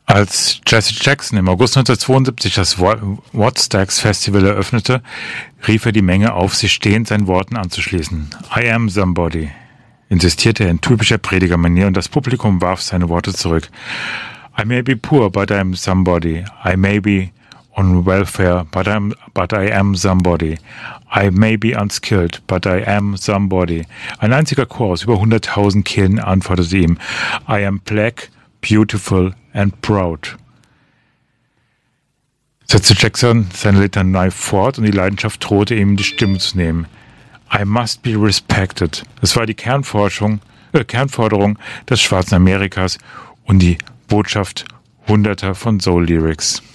Als Jesse Jackson im August 1972 das Wattstax Festival eröffnete, rief er die Menge auf, sich stehend seinen Worten anzuschließen. I am somebody, insistierte er in typischer Predigermanier, und das Publikum warf seine Worte zurück. I may be poor, but I am somebody. I may be on welfare, but I am somebody. I may be unskilled, but I am somebody. Ein einziger Chor aus über 100.000 Kehlen antwortete ihm. I am black, beautiful and proud. Setzte Jackson seine Litanei fort, und die Leidenschaft drohte ihm, die Stimme zu nehmen. I must be respected. Das war die Kernforderung des schwarzen Amerikas und die Botschaft Hunderter von Soul-Lyrics.